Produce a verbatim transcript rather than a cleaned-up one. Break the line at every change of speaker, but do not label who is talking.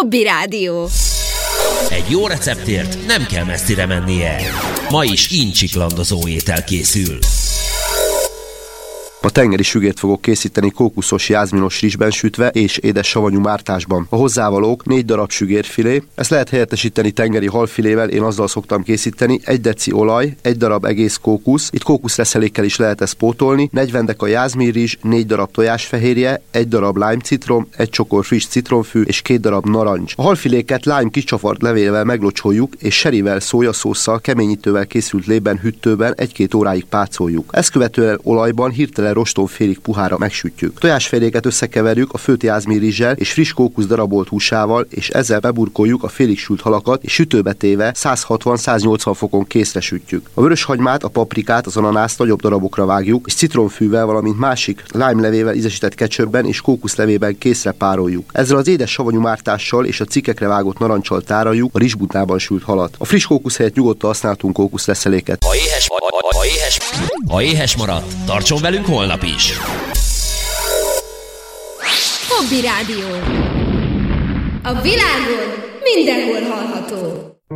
Hobby Rádió.
Egy jó receptért nem kell messzire mennie. Ma is incsiklandozó étel készül.
A tengeri sügért fogok készíteni kókuszos jázminos rizsben sütve és édes savanyú mártásban. A hozzávalók négy darab sügérfilé, ezt lehet helyettesíteni tengeri halfilével, én azzal szoktam készíteni, egy deci olaj, egy darab egész kókusz, itt kókuszreszelékkel is lehet ezt pótolni, negyven deka jázminrizs, négy darab tojásfehérje, egy darab lime citrom, egy csokor friss citromfű és két darab narancs. A halfiléket lime kicsavart levélvel meglocsoljuk és serivel, szójaszósszal, keményítővel készült lében hűtőben egy-két óráig pácoljuk. Ezt követően olajban hirtelen roston félig puhára megsütjük. Tojásfehérjéket összekeverjük a főtt jázminrizssel és friss kókusz darabolt húsával, és ezzel beburkoljuk a félig sült halakat, és sütőbe téve száz hatvan-száz nyolcvan fokon készre sütjük. A vöröshagymát, a paprikát, az ananászt nagyobb darabokra vágjuk, és citromfűvel, valamint másik lime levével ízesített ketchupben és kókuszlevében készre pároljuk. Ezzel az édes savanyú mártással és a cikkekre vágott narancsal tároljuk a rizsbutnában sült halat. A friss kókusz helyett nyugodtan használtunk kókuszreszeléket.
Ha éhes, ha, ha, ha éhes, ha éhes maradt, tartson velünk holnap is.
Hobby Rádió. A világon mindenhol hallható.